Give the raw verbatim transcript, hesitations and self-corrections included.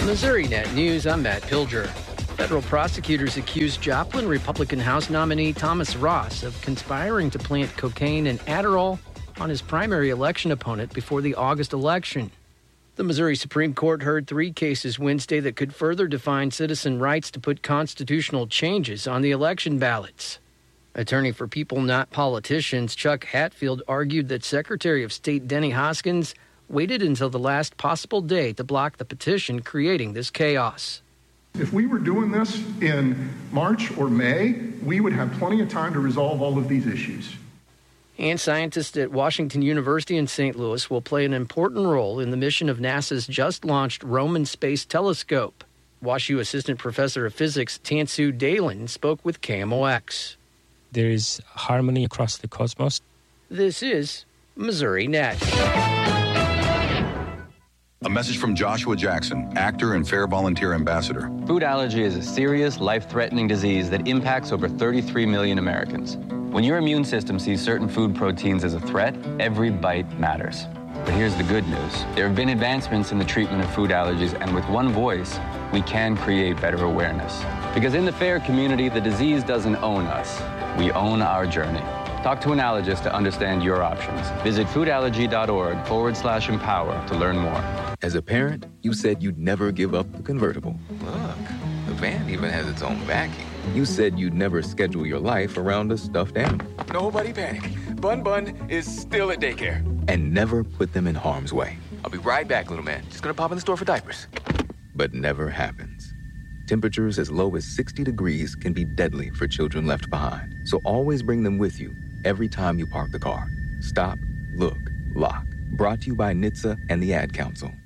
MissouriNet News, I'm Matt Pilger. Federal prosecutors accused Joplin Republican House nominee Thomas Ross of conspiring to plant cocaine and Adderall on his primary election opponent before the August election. The Missouri Supreme Court heard three cases Wednesday that could further define citizen rights to put constitutional changes on the election ballots. Attorney for People Not Politicians Chuck Hatfield argued that Secretary of State Denny Hoskins waited until the last possible day to block the petition creating this chaos. If we were doing this in March or May, we would have plenty of time to resolve all of these issues. And scientists at Washington University in Saint Louis will play an important role in the mission of NASA's just-launched Roman Space Telescope. WashU Assistant Professor of Physics Tansu Dalen spoke with K M O X. There is harmony across the cosmos. This is MissouriNet. A message from Joshua Jackson, actor and Fair Volunteer Ambassador. Food allergy is a serious, life-threatening disease that impacts over thirty-three million Americans. When your immune system sees certain food proteins as a threat, every bite matters. But here's the good news. There have been advancements in the treatment of food allergies, and with one voice, we can create better awareness. Because in the FAIR community, the disease doesn't own us. We own our journey. Talk to an allergist to understand your options. Visit foodallergy.org forward slash empower to learn more. As a parent, you said you'd never give up the convertible. Look, the van even has its own backing. You said you'd never schedule your life around a stuffed animal. Nobody panic. Bun Bun is still at daycare. And never put them in harm's way. I'll be right back, little man. Just gonna pop in the store for diapers. But never happens. Temperatures as low as sixty degrees can be deadly for children left behind. So always bring them with you every time you park the car. Stop, look, lock. Brought to you by N H T S A and the Ad Council.